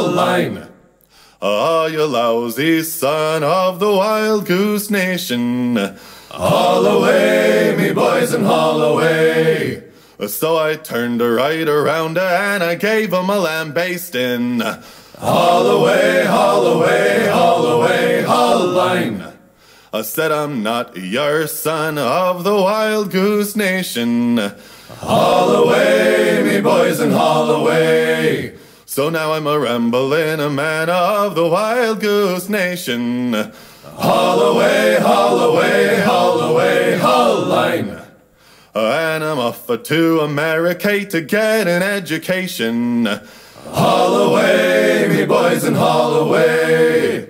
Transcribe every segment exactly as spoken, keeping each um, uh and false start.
line. Ah, you lousy son of the wild goose nation, haul away, me boys, and haul away. So I turned right around and I gave him a lambasting. Haul away, haul away, haul away, haul line. I said I'm not your son of the wild goose nation. Haul away, me boys, and haul away. So now I'm a rambling a man of the wild goose nation. Haul away, haul away, haul away, haul line. And I'm off to America to get an education. Haul away, me boys, and haul away.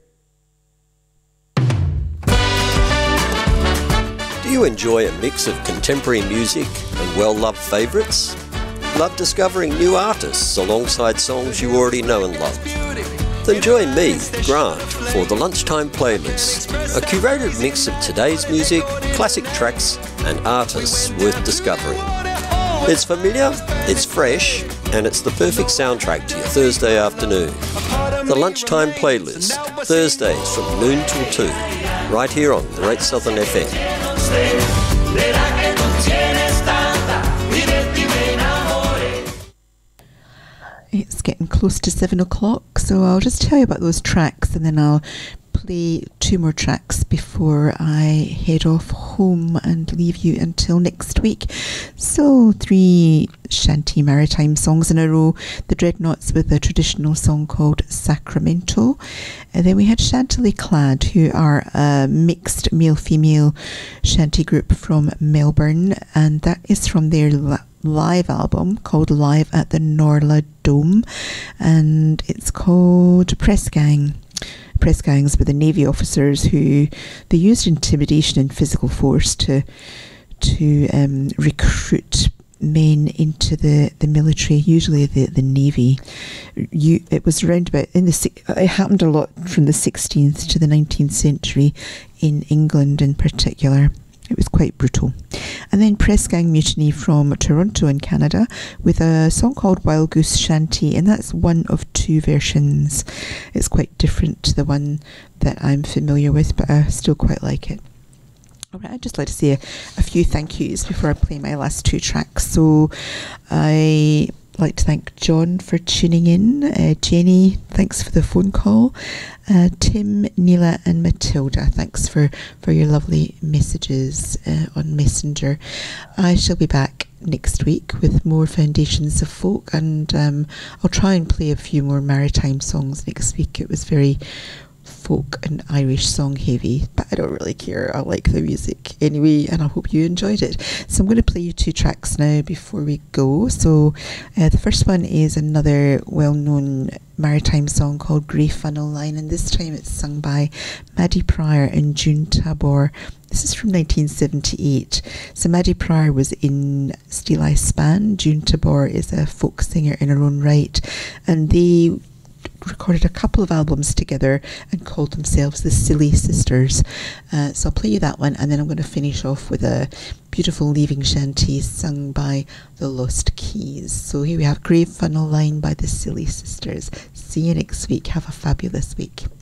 Do you enjoy a mix of contemporary music and well-loved favourites? Love discovering new artists alongside songs you already know and love? Then join me, Grant, for the Lunchtime Playlist, a curated mix of today's music, classic tracks and artists worth discovering. It's familiar, it's fresh, and it's the perfect soundtrack to your Thursday afternoon. The Lunchtime Playlist, Thursdays from noon till two, right here on Great Southern F M. It's getting close to seven o'clock, so I'll just tell you about those tracks and then I'll play two more tracks before I head off home and leave you until next week. So three shanty maritime songs in a row. The Dreadnoughts with a traditional song called Sacramento. And then we had Chantilly Clad, who are a mixed male-female shanty group from Melbourne, and that is from their live album called Live at the Norla Dome, and it's called Press Gang. Press gangs were the Navy officers who they used intimidation and physical force to to um, recruit men into the, the military, usually the, the Navy. You, it was around about, in the it happened a lot from the sixteenth to the nineteenth century in England in particular. It was quite brutal. And then Press Gang Mutiny from Toronto in Canada with a song called Wild Goose Shanty, and that's one of two versions. It's quite different to the one that I'm familiar with, but I still quite like it. Alright, I'd just like to say a, a few thank yous before I play my last two tracks. So I like to thank John for tuning in, uh, Jenny, thanks for the phone call, uh, Tim, Neela and Matilda, thanks for, for your lovely messages uh, on Messenger. I shall be back next week with more Foundations of Folk, and um, I'll try and play a few more maritime songs next week. It was very folk and Irish song heavy, but I don't really care. I like the music anyway, and I hope you enjoyed it. So I'm going to play you two tracks now before we go. So uh, the first one is another well-known maritime song called Grey Funnel Line, and this time it's sung by Maddie Pryor and June Tabor. This is from nineteen seventy-eight. So Maddie Pryor was in Steel Eye Span. June Tabor is a folk singer in her own right, and they recorded a couple of albums together and called themselves the Silly Sisters. Uh, so I'll play you that one, and then I'm going to finish off with a beautiful leaving shanty sung by the Lost Keys. So here we have Grey Funnel Line by the Silly Sisters. See you next week. Have a fabulous week.